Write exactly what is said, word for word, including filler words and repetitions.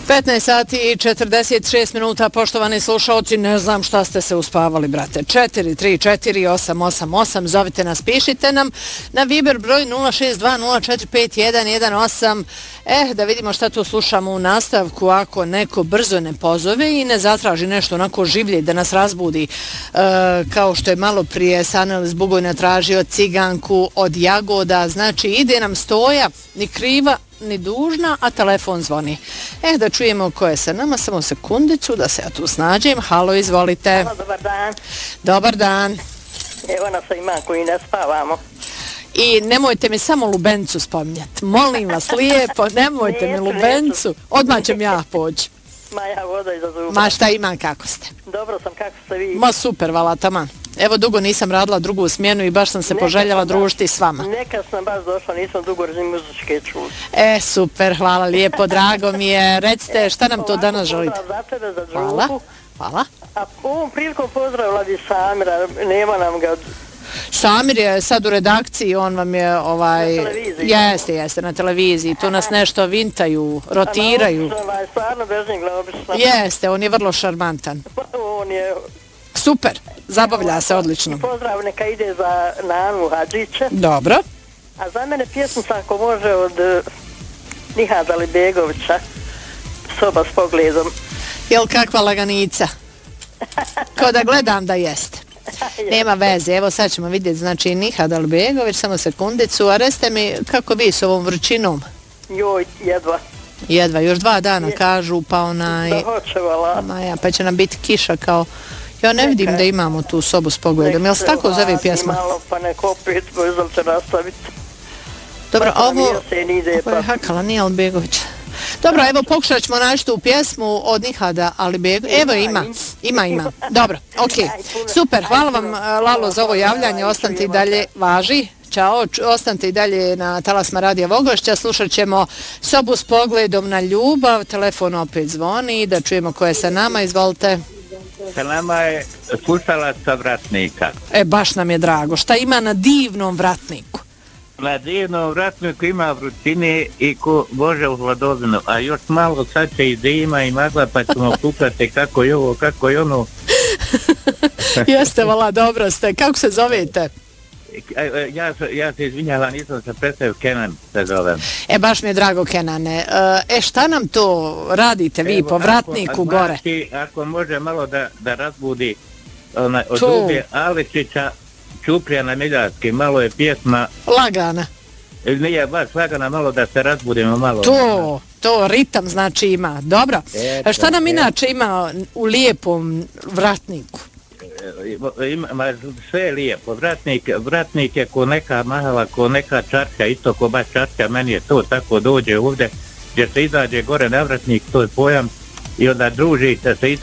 petnaest sati i četrdeset šest minuta, poštovani slušalci, ne znam šta ste se uspavali, brate. četiri tri četiri osam osam osam, zovite nas, pišite nam na Viber broj nula šest dva nula četiri pet jedan jedan osam. Eh, da vidimo šta tu slušamo u nastavku, ako neko brzo ne pozove i ne zatraži nešto onako življe da nas razbudi, e, kao što je malo prije Sanelis Bugojna tražio ciganku od Jagoda, znači ide nam stoja, ni kriva ni dužna, a telefon zvoni. Eh, da čujemo ko je sa nama, samo sekundicu da se ja tu snađem. Halo, izvolite. Halo, dobar dan. Dobar dan. Evo nas ima koji ne spavamo. I nemojte mi samo lubencu spominjati. Molim vas lijepo, nemojte mi lubencu. Odmah ćem ja poći. Ma ja voda iza zuba. Ma šta ima, kako ste? Dobro sam, kako ste vi? Ma super, vala, taman. Evo, dugo nisam radila drugu smjenu i baš sam se Neka poželjela sam družiti s vama. Neka sam baš došla, nisam dugo razim muzičke čuli. E, super, hvala lijepo, drago mi je. Recite, šta nam to danas želite? Pozdrav za tebe, za Hvala, Đuku. hvala. A ovom prilikom pozdrav Vladi Samira, nema nam ga... Samir je sad u redakciji, on vam je ovaj... Na televiziji. Jeste, jeste, na televiziji. Tu nas nešto vintaju, rotiraju. A na stvarno bez njega obično. Jeste, on je vrlo šarmantan. On je... Super, zabavlja se odlično. Pozdrav neka ide za Nanu Hadžića. Dobro. A za mene pjesmica ako može od uh, Nihada Alibegovića, Soba s pogledom. Jel kakva laganica? Ko da gledam da jeste. Nema veze, evo sad ćemo vidjeti, znači Nihad Alibegović, samo sekundicu, a recite mi kako vi s ovom vrućinom? Joj, jedva. Jedva, još dva dana Je. kažu, pa onaj... Da hoće, vala. Maja, pa će nam biti kiša kao... Ja ne vidim da imamo tu sobu s pogledom, jel se tako zove pjesma? Malo, pa neko opet bojzal će nastaviti. Dobro, pa ovo... Ide, ovo je Hakala, nije Alibegović. Dobro, evo pokušat ćemo naći tu pjesmu od Nihada Alibegovića. Evo ima, ima, ima. Dobro, okej. Okay. Super, hvala vam Lalo za ovo javljanje, ostanite i dalje, važi. Ćao, ostanite i dalje na talasma Radija Vogošća, slušat ćemo Sobu s pogledom na ljubav, telefon opet zvoni, da čujemo ko je sa nama, izvolite. Sa nama je slušalaca Vratnika. E, baš nam je drago, šta ima na divnom Vratniku? Na divnom Vratniku ima vrućine i ko Bože u hladovinu, a još malo sad će i dima i magla, pa ćemo kukati kako je ovo, kako je ono. Jeste, vala, dobro ste. Kako se zovete? Ja, ja se izvinjavam, nisam se predstavio, Kenan se zovem. E, baš mi je drago, Kenane. E, šta nam to radite vi Evo, po Vratniku ako, gore? Znači, ako može malo da, da razbudi ona, od Dube Aličića, Čuprijana Miljacki, malo je pjesma... Lagana. Nije baš lagana, malo da se razbudimo malo. To, to, ritam znači ima. Dobro. Eto, šta nam inače ima u lijepom Vratniku? Ima, sve je lijepo. Vratnik, vratnik je ko neka mahala, ko neka čarka, isto ko baš čarka, meni je to tako dođe ovdje, gdje se izađe gore na Vratnik, to je pojam, i onda družite se